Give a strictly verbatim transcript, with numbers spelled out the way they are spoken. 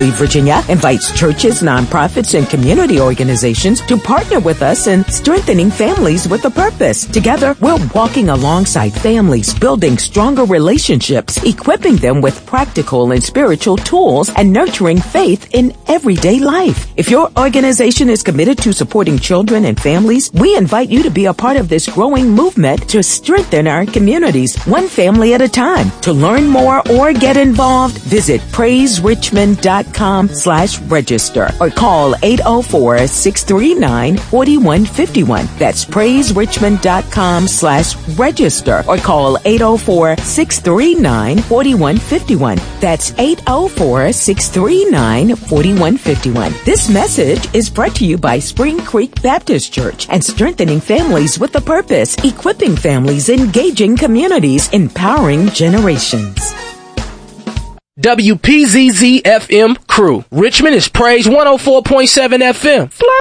Virginia invites churches, nonprofits, and community organizations to partner with us in strengthening families with a purpose. Together, we're walking alongside families, building stronger relationships, equipping them with practical and spiritual tools, and nurturing faith in everyday life. If your organization is committed to supporting children and families, we invite you to be a part of this growing movement to strengthen our communities, one family at a time. To learn more or get involved, visit praiserichmond.com slash register or call eight oh four, six three nine, four one five one. That's praiserichmond.com slash register or call eight oh four, six three nine, four one five one. That's eight oh four, six three nine, four one five one. This message is brought to you by Spring Creek Baptist Church and strengthening families with a purpose, equipping families, engaging communities, empowering generations. W P Z Z F M Crew. Richmond is Praise one oh four point seven F M. Fly.